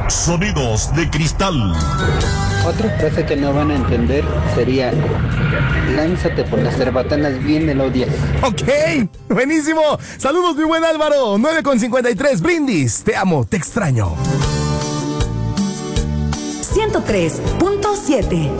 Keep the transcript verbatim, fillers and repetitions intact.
Sonidos de cristal. Otra frase que no van a entender sería: lánzate por las cerbatanas bien melodias. Ok, buenísimo. Saludos, mi buen Álvaro. nueve con cincuenta y tres, Brindis. Te amo, te extraño. ciento tres punto siete